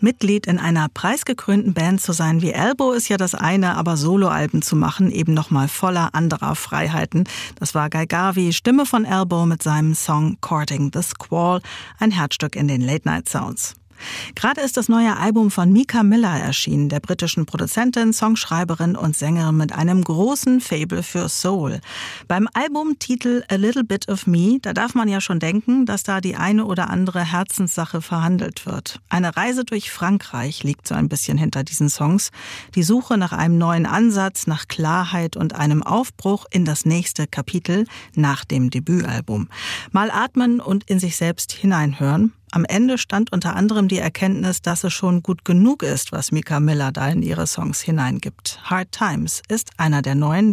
Mitglied in einer preisgekrönten Band zu sein wie Elbow ist ja das eine, aber Soloalben zu machen eben nochmal voller anderer Freiheiten. Das war Guy Garvey, Stimme von Elbow mit seinem Song Courting the Squall, ein Herzstück in den Late Night Sounds. Gerade ist das neue Album von Mika Miller erschienen, der britischen Produzentin, Songschreiberin und Sängerin mit einem großen Faible für Soul. Beim Albumtitel A Little Bit of Me, da darf man ja schon denken, dass da die eine oder andere Herzenssache verhandelt wird. Eine Reise durch Frankreich liegt so ein bisschen hinter diesen Songs. Die Suche nach einem neuen Ansatz, nach Klarheit und einem Aufbruch in das nächste Kapitel nach dem Debütalbum. Mal atmen und in sich selbst hineinhören. Am Ende stand unter anderem die Erkenntnis, dass es schon gut genug ist, was Mika Miller da in ihre Songs hineingibt. Hard Times ist einer der neuen